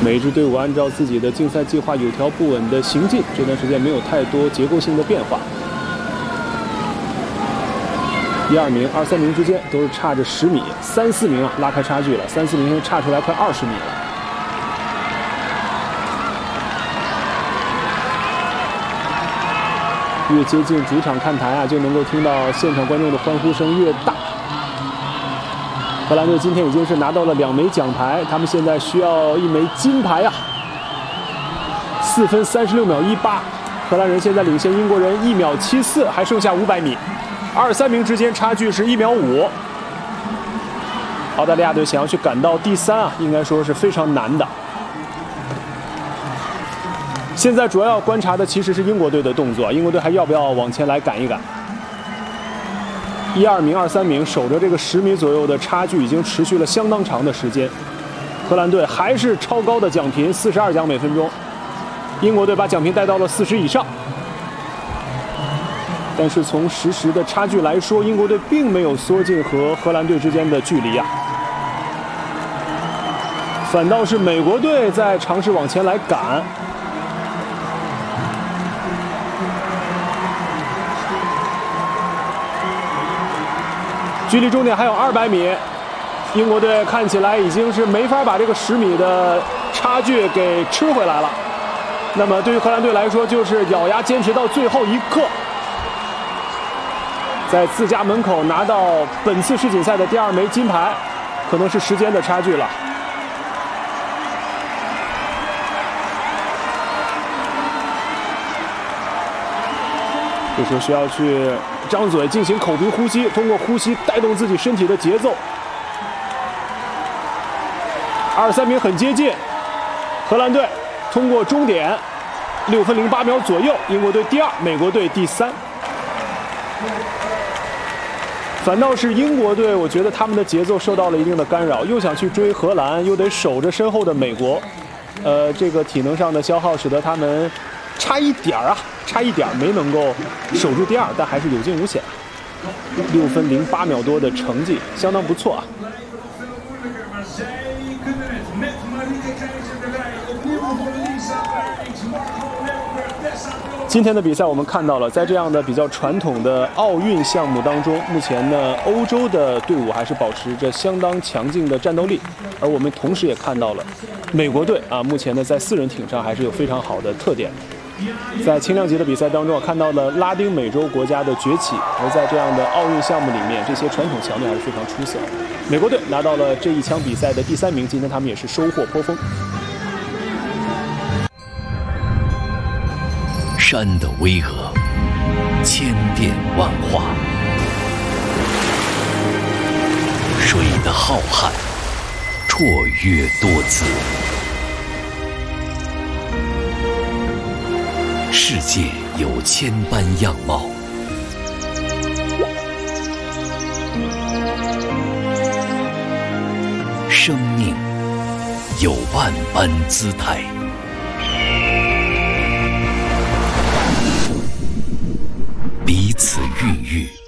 每支队伍按照自己的竞赛计划有条不紊的行进，这段时间没有太多结构性的变化。1、2名、2、3名之间都是差着10米，3、4名拉开差距了，3、4名现在差出来快20米了。越接近主场看台就能够听到现场观众的欢呼声越大。荷兰队今天已经是拿到了2枚奖牌，他们现在需要1枚金牌4分36秒18，荷兰人现在领先英国人1秒74，还剩下500米，2、3名之间差距是1秒5。澳大利亚队想要去赶到第3应该说是非常难的。现在主要观察的其实是英国队的动作，英国队还要不要往前来赶一赶？1、2名、2、3名守着这个10米左右的差距已经持续了相当长的时间。荷兰队还是超高的奖频，42奖每分钟。英国队把奖频带到了40以上，但是从实时的差距来说，英国队并没有缩进和荷兰队之间的距离反倒是美国队在尝试往前来赶。距离终点还有200米，英国队看起来已经是没法把这个10米的差距给吃回来了。那么对于荷兰队来说，就是咬牙坚持到最后一刻，在自家门口拿到本次世锦赛的第2枚金牌，可能是时间的差距了。这时候需要去张嘴进行口鼻呼吸，通过呼吸带动自己身体的节奏。2、3名很接近，荷兰队通过终点6分08秒左右，英国队第2，美国队第3。反倒是英国队，我觉得他们的节奏受到了一定的干扰，又想去追荷兰，又得守着身后的美国，这个体能上的消耗使得他们差一点没能够守住第2，但还是有惊无险。6分08秒多的成绩，相当不错今天的比赛我们看到了，在这样的比较传统的奥运项目当中，目前呢，欧洲的队伍还是保持着相当强劲的战斗力，而我们同时也看到了美国队目前呢在4人艇上还是有非常好的特点。在轻量级的比赛当中看到了拉丁美洲国家的崛起，而在这样的奥运项目里面，这些传统强队还是非常出色。美国队拿到了这一场比赛的第3名，今天他们也是收获颇丰。 山的巍峨，千变万化；水的浩瀚，绰约多姿。世界有千般样貌，生命有万般姿态。彼此孕育，